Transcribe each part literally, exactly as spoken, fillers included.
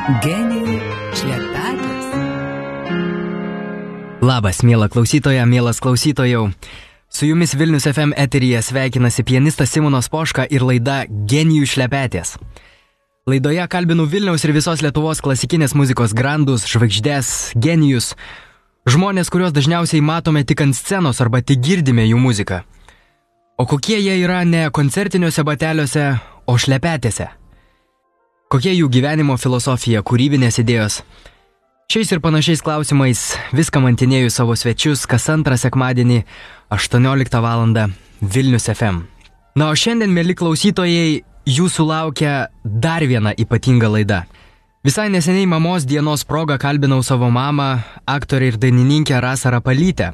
Genijų šlepetės. Labas, miela klausytoja, mielas klausytojau. Su jumis Vilnius F M eteryje sveikinasi pianistas Simonas Poška ir laida Genijų šlepetės. Laidoje kalbinu Vilniaus ir visos Lietuvos klasikinės muzikos grandus, žvaigždės, genijus, žmonės, kuriuos dažniausiai matome tik ant scenos arba tik girdime jų muziką. O kokie jie yra ne koncertiniuose bateliuose, o šlepetėse? Kokie jų gyvenimo filosofija, kūrybinės idėjos? Šiais ir panašiais klausimais viską mantinėju savo svečius kas antrą sekmadienį aštuonioliktą valandą Vilnius F M. Na, o šiandien, mieli klausytojai, jūsų laukia dar viena ypatinga laida. Visai neseniai mamos dienos proga kalbinau savo mamą, aktorę ir dainininkę Rasą Rapalytę.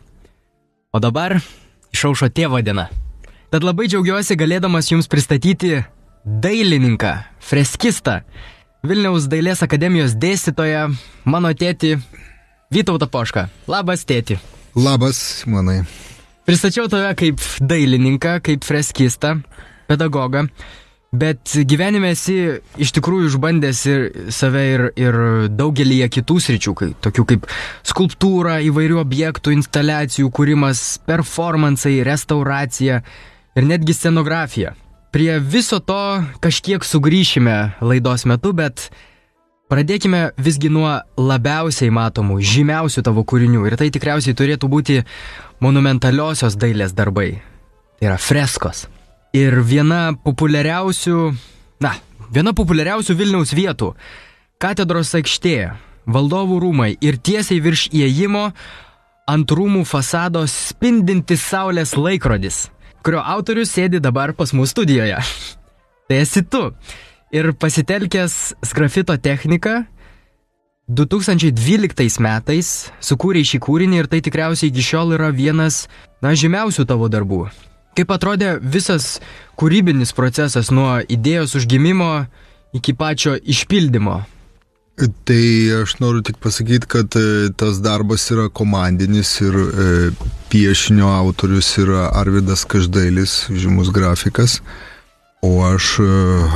O dabar išaušo tėvo diena. Tad labai džiaugiuosi galėdamas jums pristatyti dailininką, freskistą, Vilniaus dailės akademijos dėstytoją, mano tėtį Vytautą Pošką. Labas, tėti. Labas, manai. Pristačiau tave kaip dailininką, kaip freskistą, pedagogą, bet gyvenime esi iš tikrųjų išbandęs ir save ir, ir daugelį kitų sričių, kai, tokių kaip skulptūra, įvairių objektų, instaliacijų kūrimas, performansai, restauracija ir netgi scenografija. Prie viso to kažkiek sugrįšime laidos metu, bet pradėkime visgi nuo labiausiai matomų, žymiausių tavo kūrinių. Ir tai tikriausiai turėtų būti monumentaliosios dailės darbai. Tai yra freskos. Ir viena populiariausių, na, viena populiariausių Vilniaus vietų – Katedros aikštė, Valdovų rūmai ir tiesiai virš įėjimo ant rūmų fasado spindintis saulės laikrodis, kurio autorius sėdi dabar pas mus studijoje. Tai esi tu. Ir pasitelkęs sgrafito techniką, du tūkstančiai dvyliktais metais sukūrei šį kūrinį ir tai tikriausiai iki šiol yra vienas, na, žymiausių tavo darbų. Kaip atrodė visas kūrybinis procesas nuo idėjos užgimimo iki pačio išpildymo? Tai aš noriu tik pasakyti, kad tas darbas yra komandinis ir e, piešinio autorius yra Arvydas Každailis, žymus grafikas, o aš e,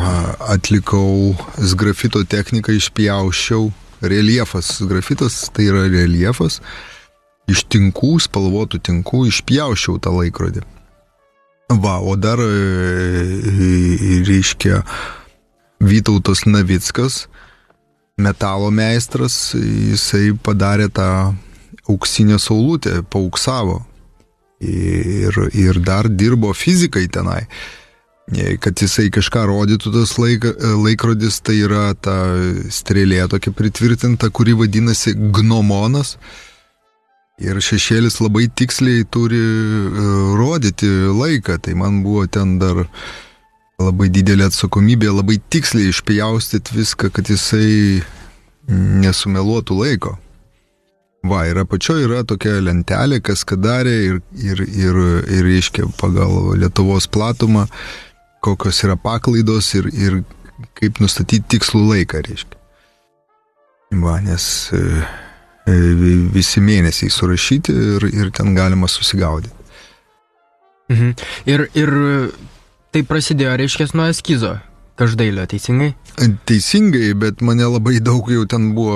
atlikau sgrafito techniką, išpjausčiau reljefas. Sgrafitas tai yra reljefas, iš tinkų, spalvotų tinkų išpjausčiau tą laikrodį. Va, o dar e, reiškia Vytautas Navickas, metalo meistras, jisai padarė tą auksinę saulutę, paauksavo ir, ir dar dirbo fizikai tenai, kad jisai kažką rodytų. Tas laik, laikrodis, tai yra ta strėlė tokia pritvirtinta, kuri vadinasi gnomonas, ir šešėlis labai tiksliai turi rodyti laiką. Tai man buvo ten dar labai didelė atsakomybė, labai tiksliai išpjaustyti viską, kad jisai nesumeluotų laiko. Va, ir apačioje yra tokia lentelė, kas ką darė ir, ir, ir, ir reiškia pagal Lietuvos platumą, kokios yra paklaidos ir, ir kaip nustatyti tikslų laiką, reiškia. Va, nes e, visi mėnesiai surašyti ir, ir ten galima susigaudyti. Mhm. Ir, ir tai prasidėjo, reiškia, nuo eskizo Každailio, teisingai? Teisingai, bet mane labai daug jau ten buvo,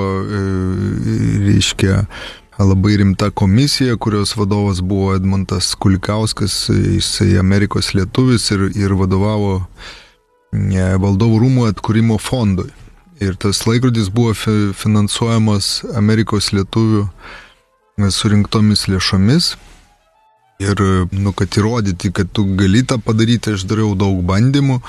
reiškia, labai rimta komisija, kurios vadovas buvo Edmundas Kulikauskas, jisai Amerikos lietuvis ir, ir vadovavo Valdovų rūmų atkūrimo fondui. Ir tas laikrodis buvo finansuojamas Amerikos lietuvių surinktomis lėšomis. Ir, nu, kad įrodyti, kad tu gali tą padaryti, aš dariau daug bandymų.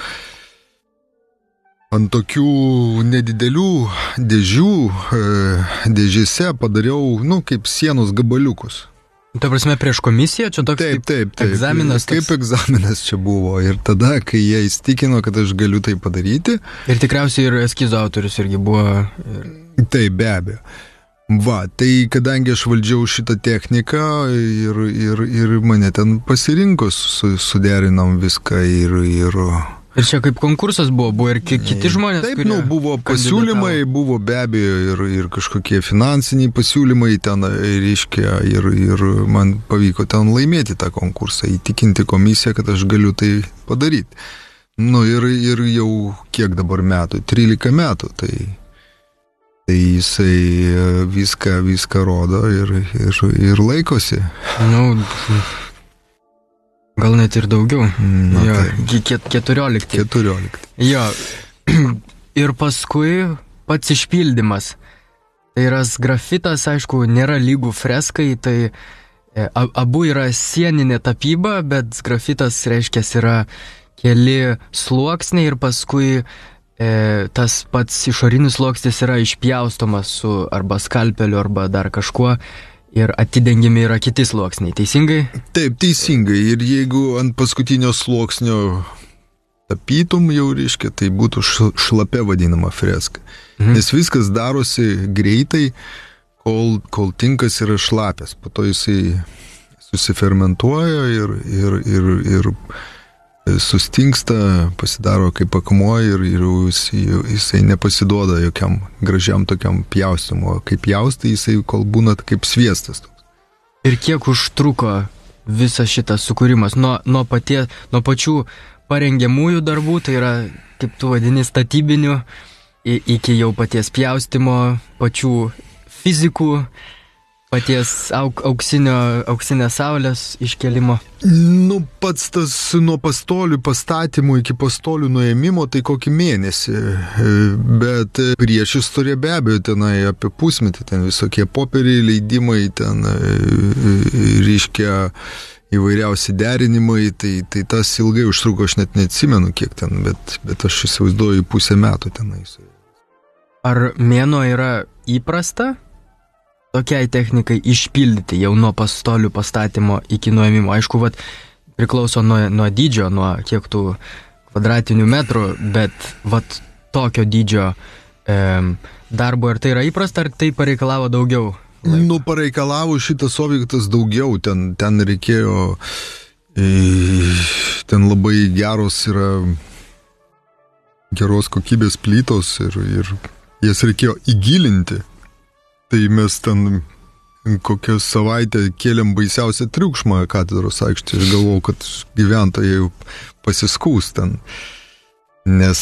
Ant tokių nedidelių dėžių, dėžėse padariau, nu, kaip sienos gabaliukus. Ta prasme, prieš komisiją? Čia toks taip, taip, taip, egzaminas? Kaip toks... egzaminas čia buvo. Ir tada, kai jie įstikino, kad aš galiu tai padaryti. Ir tikriausiai ir eskizo autorius irgi buvo. Taip, be abejo. Va, tai kadangi aš valdžiau šitą techniką ir, ir, ir mane ten pasirinko, su, suderinam viską ir, ir... Ir čia kaip konkursas buvo, buvo ir kiti žmonės, taip, nu, buvo pasiūlymai, buvo be abejo ir, ir kažkokie finansiniai pasiūlymai ten, reiškia, ir, ir man pavyko ten laimėti tą konkursą, įtikinti komisiją, kad aš galiu tai padaryti. Nu ir, ir jau kiek dabar metų, trylika metų, tai Tai jisai viską, viską rodo ir, ir, ir laikosi. Nu, gal net ir daugiau. Na, jo, tai. ket, keturiolikti. keturiolikti. Jo, ir paskui pats išpildymas. Tai yra grafitas, aišku, nėra lygų freskai, tai abu yra sieninė tapyba, bet grafitas reiškia yra keli sluoksniai ir paskui E, tas pats išorinis sluoksnis yra išpjaustomas su arba skalpeliu, arba dar kažkuo ir atidengiami yra kiti sluoksniai. Teisingai? Taip, teisingai. Ir jeigu ant paskutinio sluoksnio tapytum jau, reiškia, tai būtų šlapia vadinama freska. Mhm. Nes viskas darosi greitai, kol, kol tinkas yra šlapias. Po to jisai susifermentuoja ir, ir, ir, ir sustingsta, pasidaro kaip akmuo ir, ir jisai, jisai nepasiduoda jokiam gražiam tokiam pjaustymu. Kaip pjaustai, jisai kol būna kaip sviestas. Ir kiek užtruko visas šitas sukūrimas? Nuo, nuo, patie, nuo pačių parengiamųjų darbų, tai yra, kaip tu vadini, statybinių, iki jau paties pjaustymo, pačių fizikų, paties auk, auksinio, auksinės saulės iškelimo. Nu, pats tas nuo pastolių pastatymų iki pastolių nuėmimo, tai kokį mėnesį. Bet prieš istoriją be abejo tenai apie pusmetį, ten visokie popieriai, leidimai, ten ryškia įvairiausi derinimai, tai, tai tas ilgai užtruko, aš net neatsimenu kiek ten, bet, bet aš įsivaizduoju pusę metų tenai. Ar mėnuo yra įprasta tokiai technikai išpildyti jau nuo pastolių pastatymo iki nuėmimo? Aišku, vat, priklauso nuo, nuo dydžio, nuo kiek tų kvadratinių metrų, bet vat, tokio dydžio e, darbo, ar tai yra įprasta, ar tai pareikalavo daugiau laiko? Nu, pareikalavo šitas objektas daugiau, ten, ten reikėjo, e, ten labai geros yra geros kokybės plytos ir, ir jas reikėjo įgilinti. Tai mes ten kokią savaitę kėlėm baisiausią triukšmą katedros aikštėje ir galvojau, kad gyventojai jau pasiskūs ten, nes...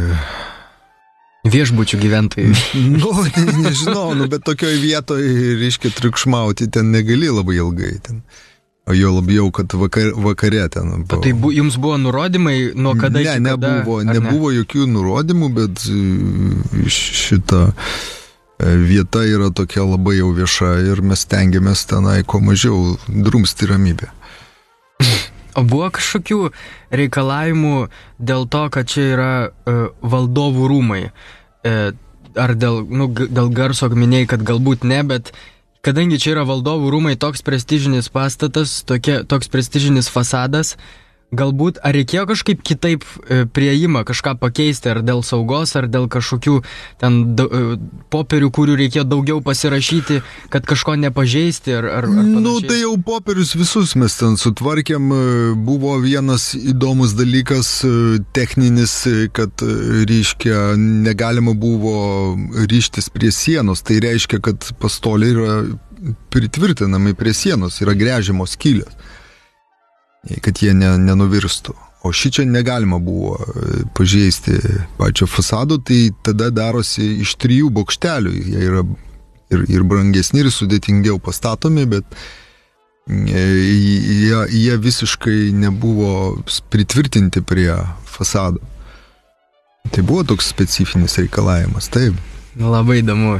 Viešbučių gyventojai. Nu, ne, nežinau, nu, bet tokioj vietoje, reiškia, triukšmauti ten negali labai ilgai. Ten. O jo labiau, kad vakar, vakare ten. O tai bu, jums buvo nurodymai, nuo kada ne, iki kada? Nebuvo, ne, nebuvo ne? jokių nurodymų, bet šitą... vieta yra tokia labai jau vieša ir mes tengiamės tenai kuo mažiau drumsti ramybę. O buvo kažkokių reikalavimų dėl to, kad čia yra uh, valdovų rūmai? Uh, ar dėl, nu, dėl garso minėjai, kad galbūt ne, bet kadangi čia yra valdovų rūmai, toks prestižinis pastatas, tokia, toks prestižinis fasadas, galbūt, ar reikėjo kažkaip kitaip e, prieimą, kažką pakeisti, ar dėl saugos, ar dėl kažkokių ten da, e, popierių, kurių reikėjo daugiau pasirašyti, kad kažko nepažeisti, ar, ar, ar panašiai? Nu, tai jau popierius visus mes ten sutvarkėm. Buvo vienas įdomus dalykas techninis, kad, reiškia, negalima buvo ryštis prie sienos. Tai reiškia, kad pastoliai yra pritvirtinami prie sienos, yra gręžiamos skylės, kad jie ne, nenuvirstų. O šičia negalima buvo pažeisti pačio fasado, tai tada darosi iš trijų bokštelių. Jie yra ir, ir brangesni, ir sudėtingiau pastatomi, bet jie, jie visiškai nebuvo pritvirtinti prie fasado. Tai buvo toks specifinis reikalavimas, taip. Labai įdomu.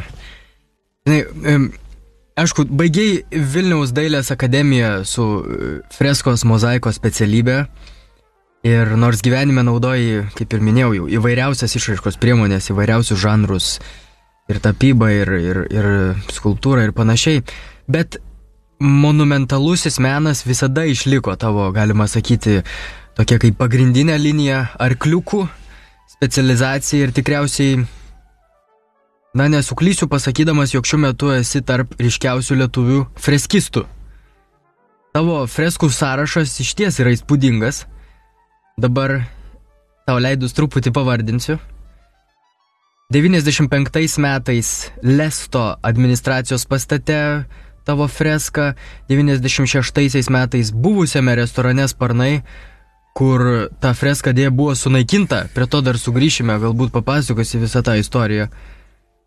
Aišku, baigiai Vilniaus dailės akademiją su freskos mozaikos specialybė ir nors gyvenime naudoji, kaip ir minėjau, jau įvairiausias išraiškos priemonės, įvairiausius žanrus ir tapybą, ir, ir, ir skulptūrą ir panašiai, bet monumentalusis menas visada išliko tavo, galima sakyti, tokia kaip pagrindinė linija, arkliukų specializacija ir tikriausiai, na, nesuklysiu pasakydamas, jog šiuo metu esi tarp ryškiausių lietuvių freskistų. Tavo freskų sąrašas išties yra įspūdingas. Dabar tau leidus truputį pavardinsiu. devyniasdešimt penktais metais Lesto administracijos pastate tavo freska, devyniasdešimt šeštaisiais metais buvusiame restorane Sparnai, kur ta freska dėja buvo sunaikinta, prie to dar sugrįšime, galbūt papasakosi visą tą istoriją.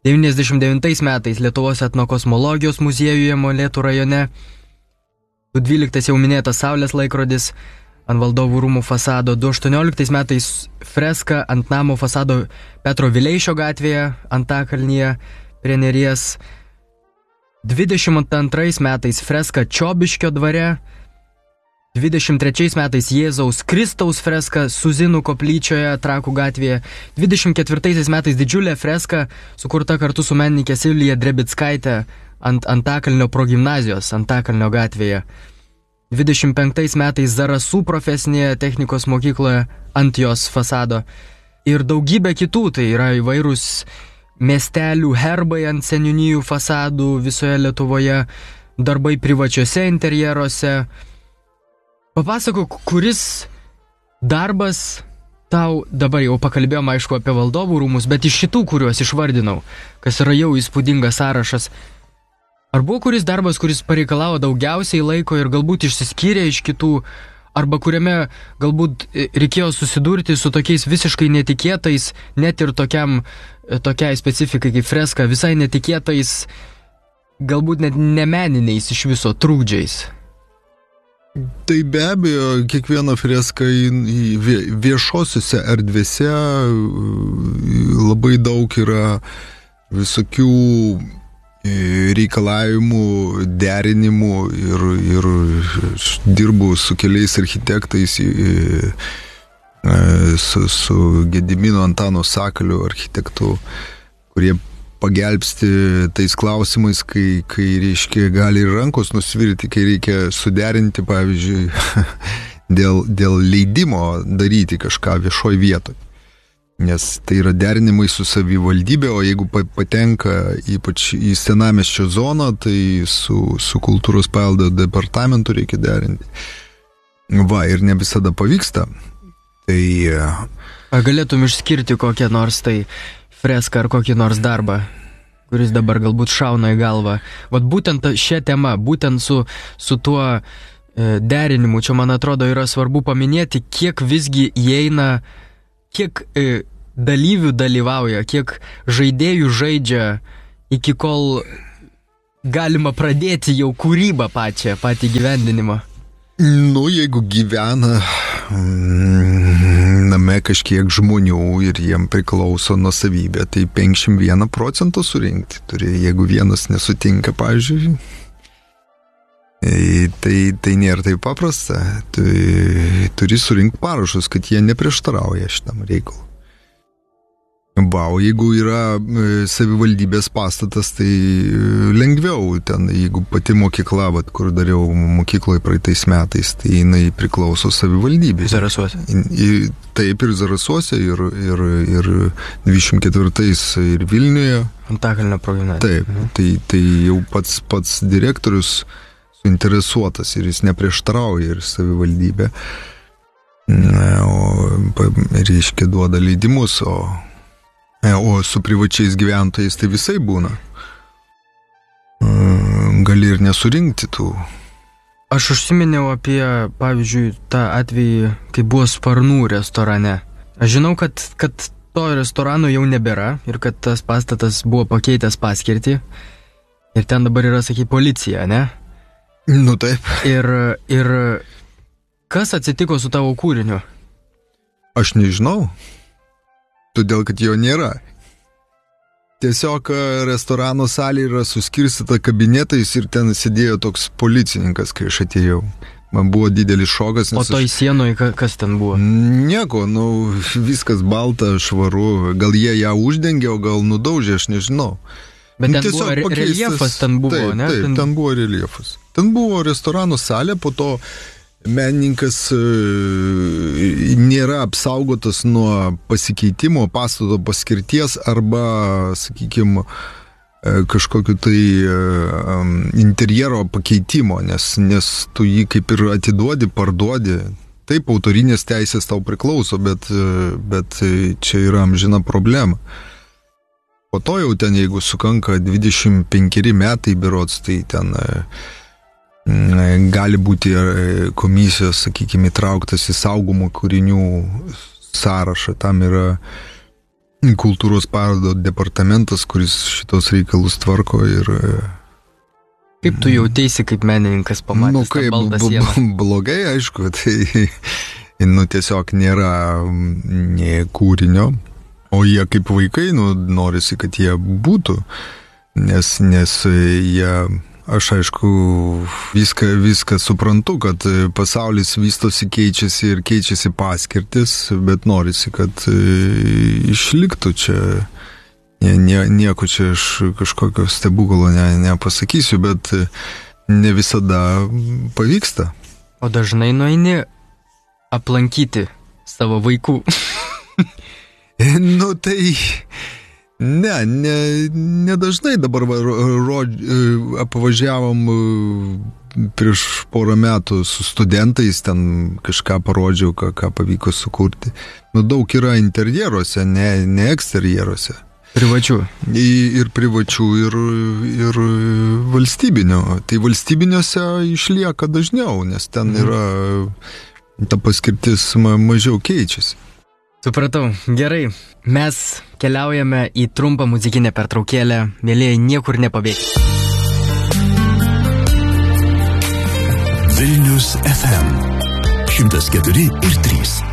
devyniasdešimt devintais metais Lietuvos etnokosmologijos muziejuje Molėtų rajone. du dvyliktais jau minėtas Saulės laikrodis ant Valdovų rūmų fasado. du aštuonioliktais metais freska ant namo fasado Petro Vileišio gatvėje, Antakalnyje prie Neries. dvidešimt antrais metais freska Čiobiškio dvare. dvidešimt trečiais metais Jėzaus Kristaus freska Suzinų koplyčioje Trakų gatvėje. dvidešimt ketvirtais metais didžiulė freska sukurta kartu su menininkė Silvija Drebickaitė ant Antakalnio progimnazijos Antakalnio gatvėje. dvidešimt penktais metais Zarasų profesinėje technikos mokykloje ant jos fasado. Ir daugybė kitų, tai yra įvairūs miestelių herbai ant seniūnijų fasadų visoje Lietuvoje, darbai privačiose interjeruose. Papasakok, kuris darbas tau, dabar jau pakalbėjom aišku apie Valdovų rūmus, bet iš šitų, kuriuos išvardinau, kas yra jau įspūdingas sąrašas, ar buvo kuris darbas, kuris pareikalavo daugiausiai laiko ir galbūt išsiskyrė iš kitų, arba kuriame galbūt reikėjo susidurti su tokiais visiškai netikėtais, net ir tokiam, tokiai specifikai kaip freska, visai netikėtais, galbūt net nemeniniais iš viso trūkdžiais? Tai be abejo, kiekviena freska viešosiuose erdvėse labai daug yra visokių reikalavimų, derinimų ir, ir dirbu su keliais architektais, su, su Gedimino Antano Sakaliu architektu, kurie pagelbsti tais klausimais, kai, kai reiškia, gali ir rankos nusvirti, kai reikia suderinti, pavyzdžiui, dėl, dėl leidimo daryti kažką viešoj vietoj. Nes tai yra derinimai su savivaldybė, o jeigu patenka ypač į senamiesčio zoną, tai su, su kultūros paveldo departamentu reikia derinti. Va, ir ne visada pavyksta. Tai... Ar galėtum išskirti kokią nors tai freską ar kokį nors darbą, kuris dabar galbūt šauna į galvą? Vat būtent šią temą, būtent su, su tuo e, derinimu, čia man atrodo yra svarbu paminėti, kiek visgi įeina, kiek e, dalyvių dalyvauja, kiek žaidėjų žaidžia, iki kol galima pradėti jau kūrybą pačią, patį gyvendinimą. Nu, jeigu gyvena name kažkiek žmonių ir jiem priklauso nuosavybė, tai penkiasdešimt vieną procentą surinkti turi. Jeigu vienas nesutinka, pavyzdžiui, tai, tai nėra taip paprasta. Tai turi surinkti parašus, kad jie neprieštarauja šitam reikalui. Va, o jeigu yra savivaldybės pastatas, tai lengviau ten, jeigu pati mokykla, vat, kur dariau mokykloje praeitais metais, tai jinai priklauso savivaldybei. Zarasuose. Taip, ir Zarasuose, ir, ir, ir dvidešimt ketvirtais ir Vilniuje. Antakalnio progimnazija. Taip, mhm. tai, tai jau pats, pats direktorius suinteresuotas ir jis neprieštarauja ir savivaldybė. O, reiškia, duoda leidimus, o O su privačiais gyventojais tai visai būna. Gali ir nesurinkti tų. Aš užsiminiau apie, pavyzdžiui, tą atvejį, kai buvo Sparnų restorane. Aš žinau, kad, kad to restorano jau nebėra ir kad tas pastatas buvo pakeitęs paskirtį. Ir ten dabar yra, sakai, policija, ne? Nu taip. Ir, ir kas atsitiko su tavo kūriniu? Aš nežinau. Todėl, kad jo nėra. Tiesiog restorano salė yra suskirstyta kabinetais ir ten sėdėjo toks policininkas, kai aš atėjau. Man buvo didelis šokas. O toj aš... sienoje kas ten buvo? Nieko, nu, viskas balta, švaru. Gal jie ją uždengė, o gal nudaužė, aš nežinau. Bet ten buvo re reljefas, ten buvo, taip, ne? Taip, ten... ten buvo reljefas. Ten buvo restorano salė, po to menininkas e, nėra apsaugotas nuo pasikeitimo, pastato paskirties arba, sakykime, kažkokiu tai e, interjero pakeitimo, nes, nes tu jį kaip ir atiduodi, parduodi. Taip, autorinės teisės tau priklauso, bet, bet čia yra amžina problema. Po to jau ten, jeigu sukanka dvidešimt penkeri metai berods, tai ten gali būti komisijos, sakykime, įtrauktas į saugomų kūrinių sąrašą. Tam yra kultūros paveldo departamentas, kuris šitos reikalus tvarko ir... Kaip tu jauteisi kaip menininkas pamatęs nu, tą baltą sieną? B- blogai, aišku, tai nu, tiesiog nėra nė kūrinio, o jie kaip vaikai, nu, norisi, kad jie būtų, nes, nes jie... Aš aišku viską, viską suprantu, kad pasaulis vystosi, keičiasi ir keičiasi paskirtis, bet norisi, kad išliktų čia. Nie, nie, nieko čia aš kažkokio stebuklo ne, nepasakysiu, bet ne visada pavyksta. O dažnai nueini aplankyti savo vaikų. Nu tai... Ne, ne, nedažnai dabar va, ro, apvažiavom prieš porą metų su studentais, ten kažką parodžiau, ką, ką pavyko sukurti. Nu, daug yra interjeruose, ne, ne eksterjeruose. Privačių. Ir privačių, ir, ir valstybinio. Tai valstybiniuose išlieka dažniau, nes ten mhm. yra ta paskirtis ma, mažiau keičiasi. Supratau, gerai. Mes keliaujame į trumpą muzikinę pertraukėlę. Mielieji, niekur nepabėgti. Vilnius F M šimtas keturi ir trys.